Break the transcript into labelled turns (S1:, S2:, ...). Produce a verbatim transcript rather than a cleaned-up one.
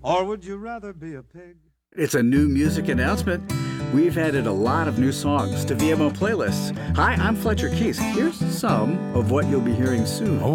S1: Or would you rather be a pig?
S2: It's a new music announcement. We've added a lot of new songs to V M O playlists. Hi, I'm Fletcher Keys. Here's some of what you'll be hearing soon.